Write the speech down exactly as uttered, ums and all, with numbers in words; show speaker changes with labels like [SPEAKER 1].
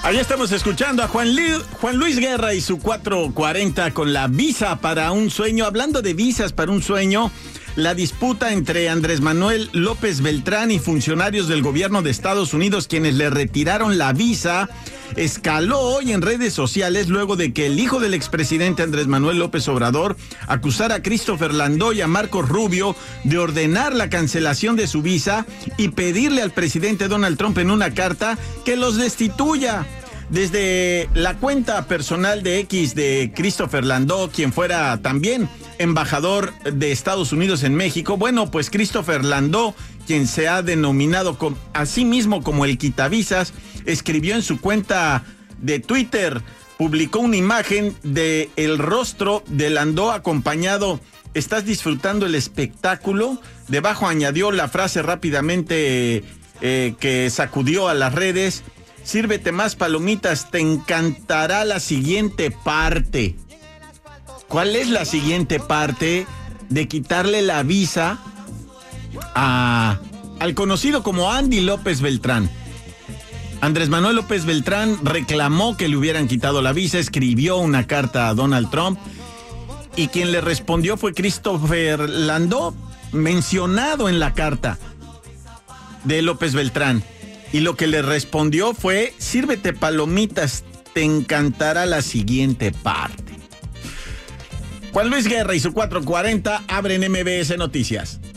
[SPEAKER 1] Ahí estamos escuchando a Juan, Lu- Juan Luis Guerra y su cuatro cuarenta con la visa para un sueño. Hablando de visas para un sueño, la disputa entre Andrés Manuel López Beltrán y funcionarios del gobierno de Estados Unidos, quienes le retiraron la visa, escaló hoy en redes sociales luego de que el hijo del expresidente Andrés Manuel López Obrador acusara a Christopher Landó y a Marco Rubio de ordenar la cancelación de su visa y pedirle al presidente Donald Trump en una carta que los destituya. Desde la cuenta personal de X de Christopher Landó, quien fuera también embajador de Estados Unidos en México, bueno, pues Christopher Landó, quien se ha denominado com- a sí mismo como el quitavisas, escribió en su cuenta de Twitter, publicó una imagen de el rostro de Landó acompañado, ¿estás disfrutando el espectáculo? Debajo añadió la frase rápidamente eh, que sacudió a las redes: sírvete más palomitas, te encantará la siguiente parte. ¿Cuál es la siguiente parte de quitarle la visa a, al conocido como Andy López Beltrán? Andrés Manuel López Beltrán reclamó que le hubieran quitado la visa, escribió una carta a Donald Trump y quien le respondió fue Christopher Landó, mencionado en la carta de López Beltrán. Y lo que le respondió fue: sírvete palomitas, te encantará la siguiente parte. Juan Luis Guerra y su cuatro cuarenta abren M B S Noticias.